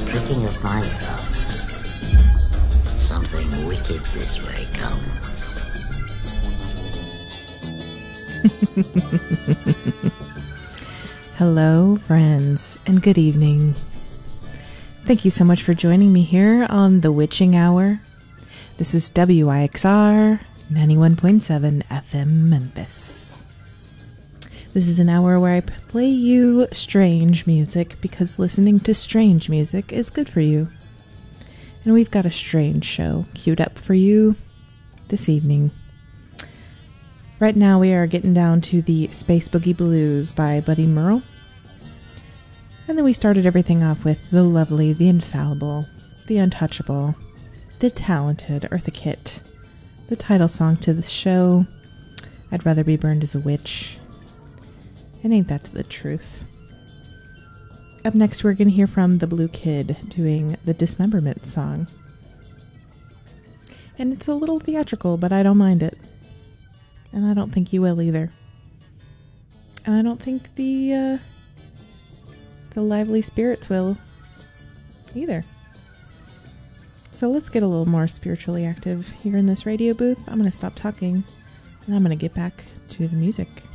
clicking of my thumbs, something wicked this way comes. Hello, friends, and good evening. Thank you so much for joining me here on The Witching Hour. This is WIXR 91.7 FM Memphis. This is an hour where I play you strange music because listening to strange music is good for you. And we've got a strange show queued up for you this evening. Right now we are getting down to the Space Boogie Blues by Buddy Merle. And then we started everything off with the lovely, the infallible, the untouchable, the talented Eartha Kitt. The title song to the show, I'd Rather Be Burned as a Witch. And ain't that the truth? Up next we're going to hear from the Blue Kid doing the Dismemberment song. And it's a little theatrical, but I don't mind it. And I don't think you will either. And I don't think the Lively Spirits will either. So let's get a little more spiritually active here in this radio booth. I'm going to stop talking and I'm going to get back to the music.